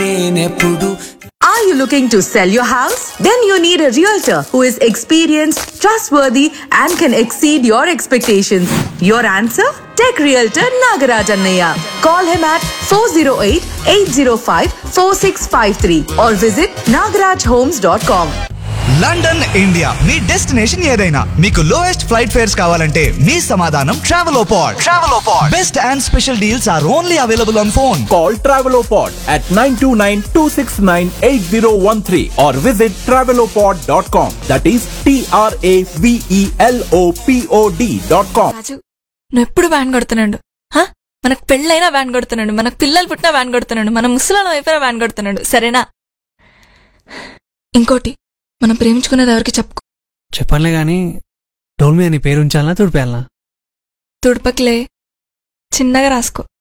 నేనెప్పుడు. Are you looking to sell your house? Then you need a realtor who is experienced, trustworthy, and can exceed your expectations. Your answer? Tech Realtor Nagaraj Annaiya. Call him at 408-805-4653 or visit nagarajhomes.com. London India me destination ఏదైనా మీకు lowest flight fares కావాలంటే మీ సమాధానం Travelopod. Best and special deals are only available on phone. Call Travelopod at 929-269-8013 or visit travelopod.com. That is TRAVELOPOD.com. రాజు నువ్వు ఎప్పుడు van కొడుతున్నాడు? మనకు పెళ్ళైనా van కొడుతున్నాడు, మనకు పిల్లలు పుట్టినా వ్యాన్ కొడుతున్నాడు, మన ముసలాళ్ళం అయిపోయినా వ్యాన్ కొడుతున్నాడు. సరేనా? ఇంకోటి, మనం ప్రేమించుకునేది ఎవరికి చెప్పుకో. చెప్పనులే గాని డోల్ మీద నీ పేరు ఉంచాలనా తుడిపేయాలనా? తుడపకిలే, చిన్నగా రాసుకో.